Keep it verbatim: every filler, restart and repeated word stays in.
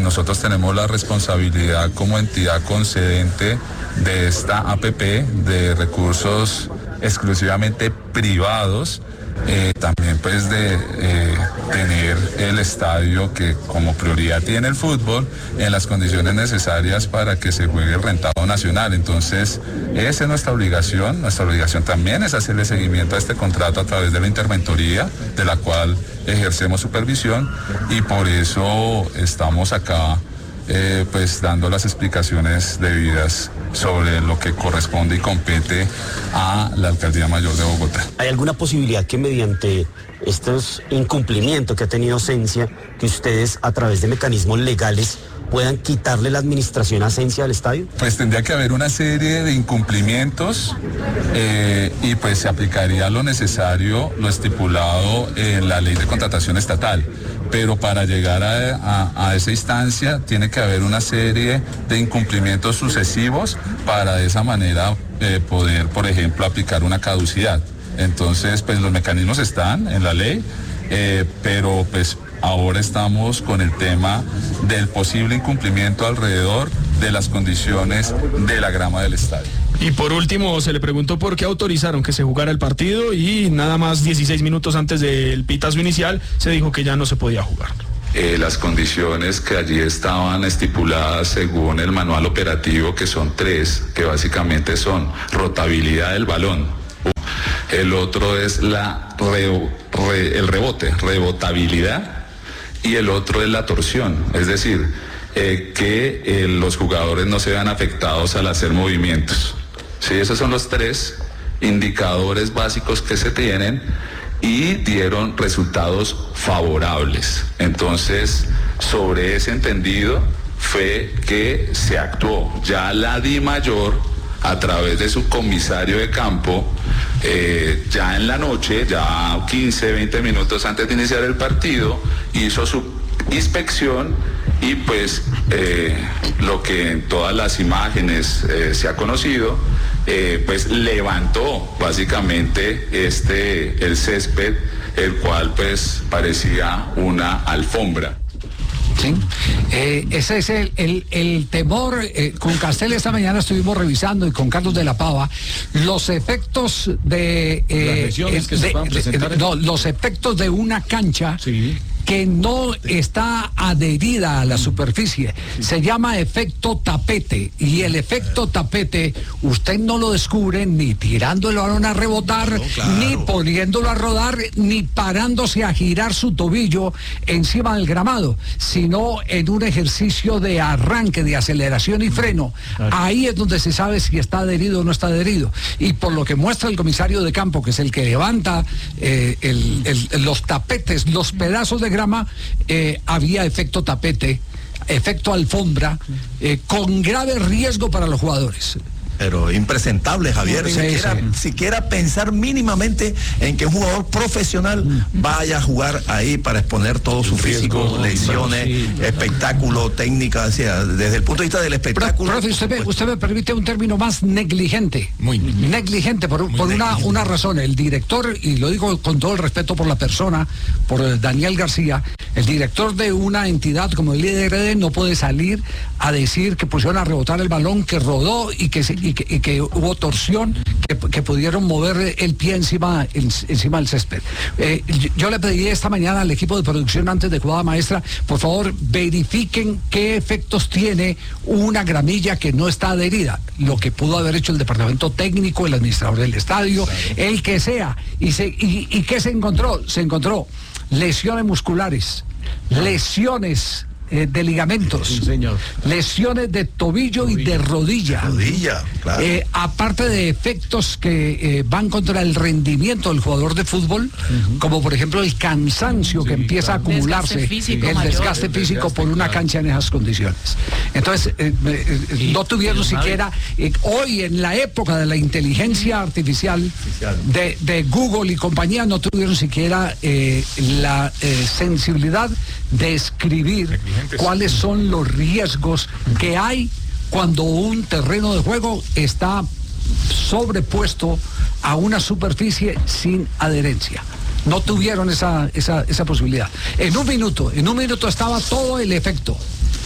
nosotros tenemos la responsabilidad como entidad concedente de esta A P P de recursos exclusivamente privados, eh, también pues de eh, tener el estadio que como prioridad tiene el fútbol en las condiciones necesarias para que se juegue el rentado nacional. Entonces esa es nuestra obligación. Nuestra obligación también es hacerle seguimiento a este contrato a través de la interventoría, de la cual ejercemos supervisión, y por eso estamos acá Eh, pues dando las explicaciones debidas sobre lo que corresponde y compete a la Alcaldía Mayor de Bogotá. ¿Hay alguna posibilidad que mediante estos incumplimientos que ha tenido Sensia, que ustedes a través de mecanismos legales puedan quitarle la administración a Sensia al estadio? Pues tendría que haber una serie de incumplimientos eh, y pues se aplicaría lo necesario, lo estipulado en la ley de contratación estatal. Pero para llegar a, a, a esa instancia tiene que haber una serie de incumplimientos sucesivos para de esa manera eh, poder, por ejemplo, aplicar una caducidad. Entonces, pues los mecanismos están en la ley, eh, pero pues ahora estamos con el tema del posible incumplimiento alrededor de las condiciones de la grama del estadio. Y por último, se le preguntó por qué autorizaron que se jugara el partido y nada más dieciséis minutos antes del pitazo inicial se dijo que ya no se podía jugar. Eh, las condiciones que allí estaban estipuladas según el manual operativo, que son tres, que básicamente son rotabilidad del balón, el otro es la re, re, el rebote, rebotabilidad, y el otro es la torsión, es decir, eh, que eh, los jugadores no se vean afectados al hacer movimientos. Sí, esos son los tres indicadores básicos que se tienen y dieron resultados favorables. Entonces, sobre ese entendido fue que se actuó. Ya la DIMAYOR, a través de su comisario de campo, eh, ya en la noche, ya quince, veinte minutos antes de iniciar el partido, hizo su inspección y pues eh, lo que en todas las imágenes eh, se ha conocido, eh, pues levantó básicamente este el césped, el cual pues parecía una alfombra. Sí, eh, ese es el, el, el temor. Eh, con Castel esta mañana estuvimos revisando y con Carlos de la Pava los efectos de, eh, eh, que de, se de, de no, los efectos de una cancha. Sí. Que no está adherida a la superficie. Se llama efecto tapete, y el efecto tapete usted no lo descubre ni tirando el balón a rebotar, claro, claro. ni poniéndolo a rodar, ni parándose a girar su tobillo encima del gramado, sino en un ejercicio de arranque, de aceleración y freno. Claro. Ahí es donde se sabe si está adherido o no está adherido. Y por lo que muestra el comisario de campo, que es el que levanta eh, el, el, los tapetes, los pedazos de grama, eh, había efecto tapete, efecto alfombra, eh, con grave riesgo para los jugadores. Pero impresentable, Javier, Sí, siquiera, sí. siquiera pensar mínimamente en que un jugador profesional vaya a jugar ahí para exponer todo su físico, riesgo, lesiones, sí, espectáculo, técnica, o sea, desde el punto de vista del espectáculo. Profe, usted, me, usted me permite un término más negligente. Muy negligente, por, muy por negligente. Una, una razón. El director, y lo digo con todo el respeto por la persona, por Daniel García, el director de una entidad como el I D R D no puede salir a decir que pusieron a rebotar el balón, que rodó y que se, Y que, y que hubo torsión, que, que pudieron mover el pie encima, en, encima del césped. Eh, yo, yo le pedí esta mañana al equipo de producción antes de jugada maestra, por favor, verifiquen qué efectos tiene una gramilla que no está adherida. Lo que pudo haber hecho el departamento técnico, el administrador del estadio, claro. el que sea. ¿Y, se, y, y qué se encontró? Se encontró lesiones musculares, no. lesiones Eh, de ligamentos, sí, señor. lesiones de tobillo, tobillo. y de rodilla, rodilla claro. eh, aparte de efectos que eh, van contra el rendimiento del jugador de fútbol, uh-huh. como por ejemplo el cansancio sí, que empieza claro. a acumularse, desgaste físico, el mayor. desgaste físico el desgaste, por una claro. cancha en esas condiciones. Entonces, eh, eh, no tuvieron siquiera, eh, hoy en la época de la inteligencia artificial de, de Google y compañía, no tuvieron siquiera eh, la eh, sensibilidad de escribir cuáles son los riesgos que hay cuando un terreno de juego está sobrepuesto a una superficie sin adherencia. No tuvieron esa, esa, esa posibilidad. En un minuto, en un minuto estaba todo el efecto.